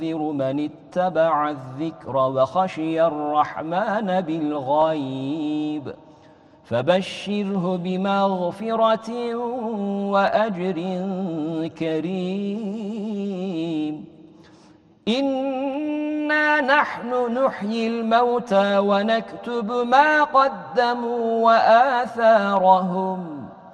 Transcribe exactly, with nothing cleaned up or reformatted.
من اتبع الذكر وخشي الرحمن بالغيب فبشره بمغفرة وأجر كريم. إنا نحن نحيي الموتى ونكتب ما قدموا وآثارهم